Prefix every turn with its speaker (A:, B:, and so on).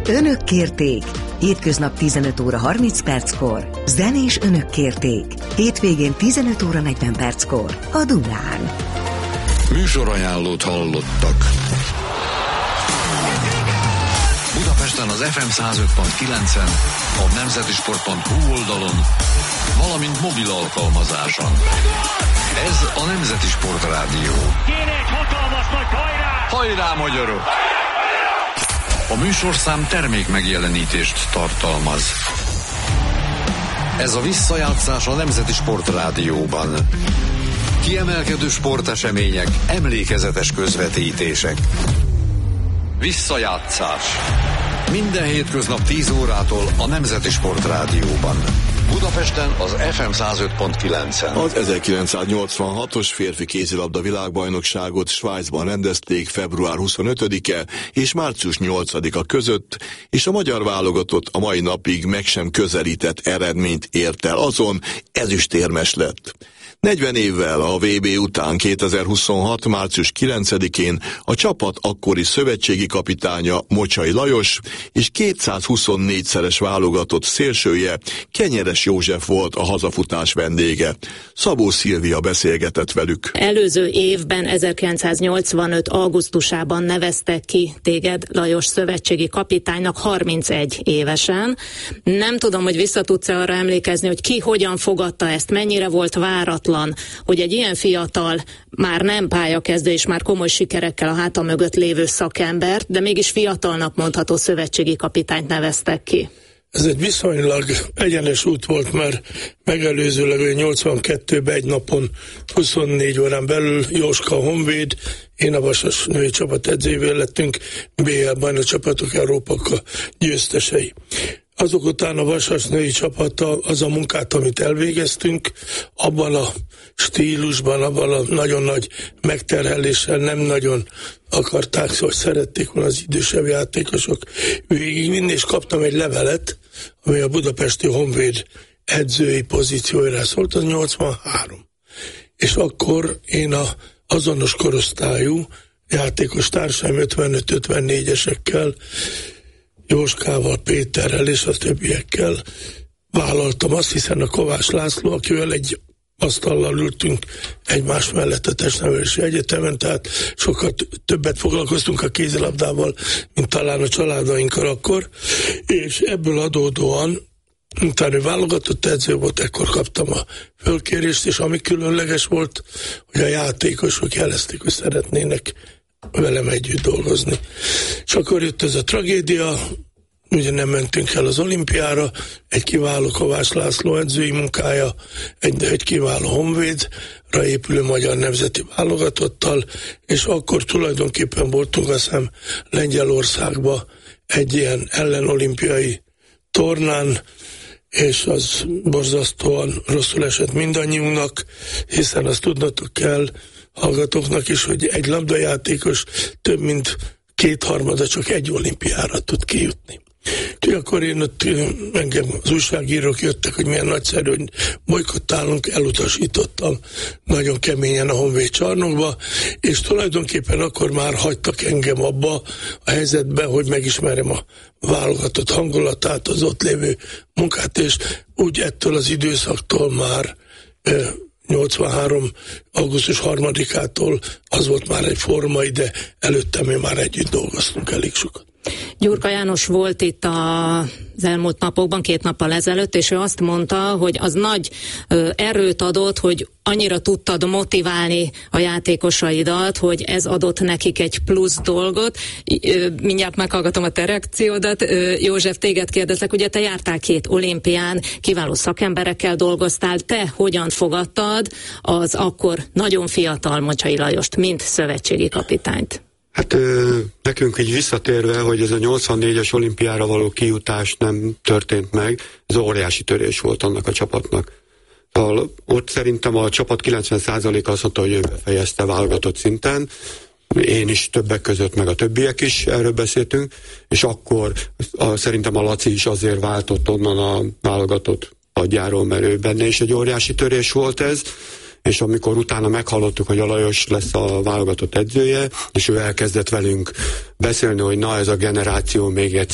A: Önök kérték. Hétköznap 15 óra 30 perckor. Zenés önök kérték. Hétvégén 15 óra 40 perckor. A Dunán.
B: Műsorajánlót hallottak. Budapesten az FM 105.9-en, a nemzetisport.hu oldalon, valamint mobil alkalmazáson. Ez a Nemzeti Sport Rádió.
C: Kéne egy hatalmas nagy hajrá!
B: Hajrá, magyarok! A műsorszám termék megjelenítést tartalmaz. Ez a visszajátszás a Nemzeti Sport Rádióban. Kiemelkedő sportesemények, emlékezetes közvetítések. Visszajátszás. Minden hétköznap 10 órától a Nemzeti Sport Rádióban. Budapesten az FM 105.9-en.
D: Az 1986-os férfi kézilabda világbajnokságot Svájcban rendezték február 25-e és március 8-a között, és a magyar válogatott a mai napig meg sem közelített eredményt ért el, azon ezüstérmes lett. 40 évvel a VB után 2026. március 9-én a csapat akkori szövetségi kapitánya Mocsai Lajos és 224-szeres válogatott szélsője Kenyeres József volt a hazafutás vendége. Szabó Szilvia beszélgetett velük.
E: Előző évben, 1985. augusztusában neveztek ki téged Lajos szövetségi kapitánynak 31 évesen. Nem tudom, hogy vissza tudsz arra emlékezni, hogy ki hogyan fogadta ezt, mennyire volt váratlan, hogy egy ilyen fiatal, már nem pályakezdő és már komoly sikerekkel a háta mögött lévő szakembert, de mégis fiatalnak mondható szövetségi kapitányt neveztek ki.
F: Ez egy viszonylag egyenes út volt, mert megelőzőleg 82-ben egy napon 24 órán belül Jóska Honvéd, én a Vasas női csapat edzőjével lettünk BL bajnokcsapatok Európa győztesei. Azok után a Vasas női csapata az a munkát, amit elvégeztünk, abban a stílusban, abban a nagyon nagy megterheléssel nem nagyon akarták, hogy szerették volna az idősebb játékosok végigvinni, és kaptam egy levelet, ami a budapesti Honvéd edzői pozíciójára szólt, az 83. És akkor én a azonos korosztályú játékos társaim 55-54-esekkel, Jóskával, Péterrel és a többiekkel vállaltam azt, hiszen a Kovács László, akivel egy asztallal ültünk egymás mellett a Testnevelési Egyetemen, tehát sokkal többet foglalkoztunk a kézilabdával, mint talán a családainkkal akkor, és ebből adódóan, utána válogatott edző volt, ekkor kaptam a fölkérést, és ami különleges volt, hogy a játékosok jelezték, hogy szeretnének velem együtt dolgozni. És akkor jött ez a tragédia, ugye nem mentünk el az olimpiára, egy kiváló Kovács László edzői munkája, egy kiváló Honvédra épülő magyar nemzeti válogatottal, és akkor tulajdonképpen voltunk azt hiszem Lengyelországba egy ilyen ellenolimpiai tornán, és az borzasztóan rosszul esett mindannyiunknak, hiszen azt tudnotok kell, hallgatóknak is, hogy egy labdajátékos több mint 2/3 csak egy olimpiára tud kijutni. Úgyhogy akkor én ott, engem az újságírók jöttek, hogy milyen nagyszerű, hogy bojkottálunk, elutasítottam nagyon keményen a Honvéd csarnokba, és tulajdonképpen akkor már hagytak engem abba a helyzetbe, hogy megismerjem a válogatott hangulatát, az ott lévő munkát, és úgy ettől az időszaktól már 83. augusztus 3-ától az volt már egy formai, de előtte mi már együtt dolgoztunk elég sokat.
E: Gyurka János volt itt az elmúlt napokban, 2 nappal ezelőtt, és ő azt mondta, hogy az nagy erőt adott, hogy annyira tudtad motiválni a játékosaidat, hogy ez adott nekik egy plusz dolgot. Mindjárt meghallgatom a te reakciódat. József, téged kérdezlek, ugye te jártál 2 olimpián, kiváló szakemberekkel dolgoztál, te hogyan fogadtad az akkor nagyon fiatal Mocsai Lajost, mint szövetségi kapitányt?
G: Hát nekünk így visszatérve, hogy ez a 84-es olimpiára való kijutás nem történt meg, ez óriási törés volt annak a csapatnak. Ott szerintem a csapat 90%-a azt mondta, hogy ő befejezte válogatott szinten, én is többek között, meg a többiek is erről beszéltünk, és akkor szerintem a Laci is azért váltott onnan a válogatott padjáról, mert ő benne is egy óriási törés volt ez, és amikor utána meghallottuk, hogy a Lajos lesz a válogatott edzője, és ő elkezdett velünk beszélni, hogy na ez a generáció még egyszer